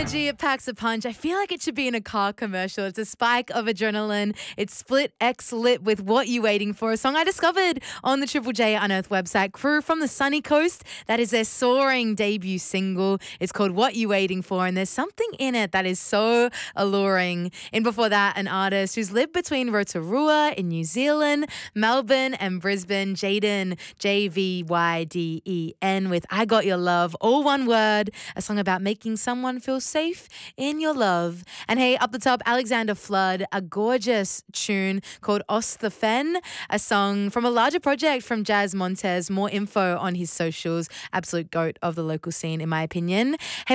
energy, it packs a punch. I feel like it should be in a car commercial. It's a spike of adrenaline. It's split X lit with What You Waiting For, a song I discovered on the Triple J Unearthed website. Crew from the Sunny Coast, that is their soaring debut single. It's called What You Waiting For, and there's something in it that is so alluring. And before that, an artist who's lived between Rotorua in New Zealand, Melbourne and Brisbane, Jayden, Jvyden, with I Got Your Love, all one word, a song about making someone feel safe in your love. And hey, up the top, Alexander Flood, a gorgeous tune called Os the Fen, a song from a larger project from Jazz Montez. More info on his socials. Absolute goat of the local scene, in my opinion. Hey,